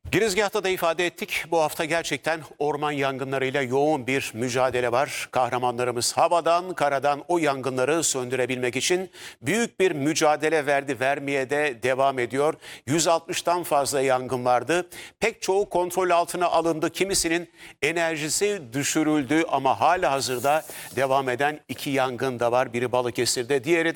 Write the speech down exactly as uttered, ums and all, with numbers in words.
Girizgah'ta da ifade ettik. Bu hafta gerçekten orman yangınlarıyla yoğun bir mücadele var. Kahramanlarımız havadan, karadan o yangınları söndürebilmek için büyük bir mücadele verdi, vermeye de devam ediyor. yüz altmıştan fazla yangın vardı. Pek çoğu kontrol altına alındı. Kimisinin enerjisi düşürüldü ama hala hazırda devam eden iki yangın da var. Biri Balıkesir'de, diğeri